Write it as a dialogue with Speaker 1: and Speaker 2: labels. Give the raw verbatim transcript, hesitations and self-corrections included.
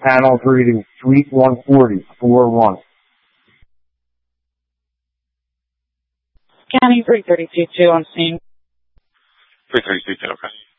Speaker 1: panel reading Suite one forty, floor one.
Speaker 2: County three thirty-two two on scene.
Speaker 3: three thirty-two two, okay.